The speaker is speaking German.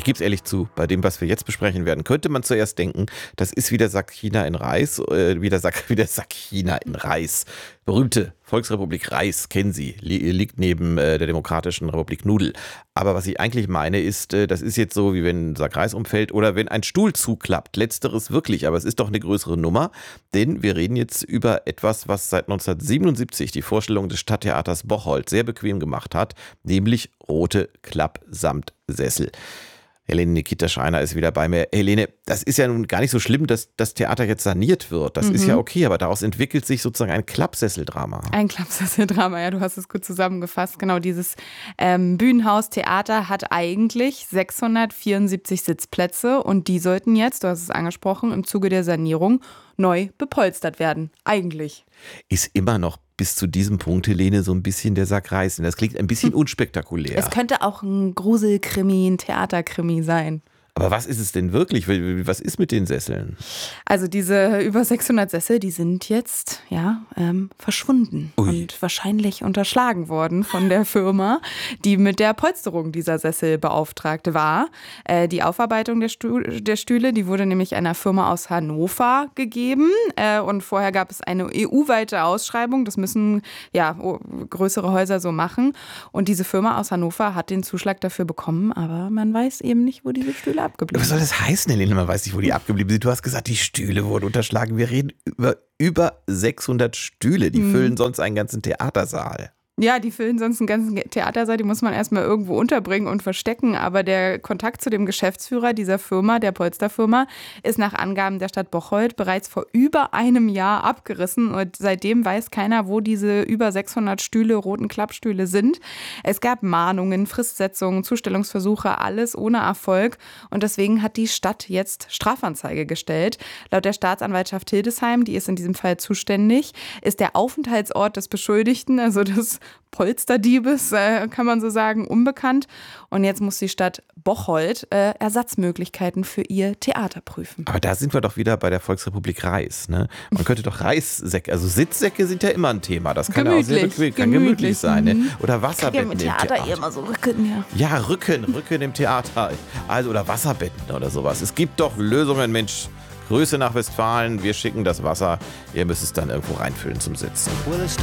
gebe es ehrlich zu, bei dem, was wir jetzt besprechen werden, könnte man zuerst denken, das ist wie der Sack China in Reis, wie der Sack China in Reis. Berühmte Volksrepublik Reis, kennen Sie, liegt neben der Demokratischen Republik Nudel. Aber was ich eigentlich meine ist, das ist jetzt so, wie wenn ein Sack Reis umfällt oder wenn ein Stuhl zuklappt. Letzteres wirklich, aber es ist doch eine größere Nummer, denn wir reden jetzt über etwas, was seit 1977 die Vorstellung des Stadttheaters Bocholt sehr bequem gemacht hat, nämlich rote Klappsamtsessel. Helene Nikita-Schreiner ist wieder bei mir. Helene, das ist ja nun gar nicht so schlimm, dass das Theater jetzt saniert wird. Das ist ja okay, aber daraus entwickelt sich sozusagen ein Klappsesseldrama. Ein Klappsesseldrama, ja, du hast es gut zusammengefasst. Genau, dieses Bühnenhaus-Theater hat eigentlich 674 Sitzplätze und die sollten jetzt, du hast es angesprochen, im Zuge der Sanierung neu bepolstert werden. Eigentlich. Ist immer noch bis zu diesem Punkt, Helene, so ein bisschen der Sack Reis. Das klingt ein bisschen unspektakulär. Es könnte auch ein Gruselkrimi, ein Theaterkrimi sein. Aber was ist es denn wirklich? Was ist mit den Sesseln? Also diese über 600 Sessel, die sind jetzt verschwunden und wahrscheinlich unterschlagen worden von der Firma, die mit der Polsterung dieser Sessel beauftragt war. Die Aufarbeitung der Stühle, die wurde nämlich einer Firma aus Hannover gegeben und vorher gab es eine EU-weite Ausschreibung. Das müssen größere Häuser so machen und diese Firma aus Hannover hat den Zuschlag dafür bekommen, aber man weiß eben nicht, wo diese Stühle abgeblieben. Was soll das heißen, Helene? Man weiß nicht, wo die abgeblieben sind. Du hast gesagt, die Stühle wurden unterschlagen. Wir reden über 600 Stühle. Die füllen sonst einen ganzen Theatersaal. Ja, die füllen sonst einen ganzen Theatersaal, die muss man erstmal irgendwo unterbringen und verstecken. Aber der Kontakt zu dem Geschäftsführer dieser Firma, der Polsterfirma, ist nach Angaben der Stadt Bocholt bereits vor über einem Jahr abgerissen. Und seitdem weiß keiner, wo diese über 600 Stühle, roten Klappstühle sind. Es gab Mahnungen, Fristsetzungen, Zustellungsversuche, alles ohne Erfolg. Und deswegen hat die Stadt jetzt Strafanzeige gestellt. Laut der Staatsanwaltschaft Hildesheim, die ist in diesem Fall zuständig, ist der Aufenthaltsort des Beschuldigten, also des Polsterdiebes, kann man so sagen, unbekannt. Und jetzt muss die Stadt Bocholt Ersatzmöglichkeiten für ihr Theater prüfen. Aber da sind wir doch wieder bei der Volksrepublik Reis. Ne? Man könnte doch Reissäcke, also Sitzsäcke sind ja immer ein Thema. Das kann ja auch sehr gemütlich sein. Ne? Oder Wasserbetten im Theater. Immer so Rücken, ja. Ja, Rücken im Theater. Also, oder Wasserbetten oder sowas. Es gibt doch Lösungen, Mensch. Grüße nach Westfalen, wir schicken das Wasser. Ihr müsst es dann irgendwo reinfüllen zum Sitzen.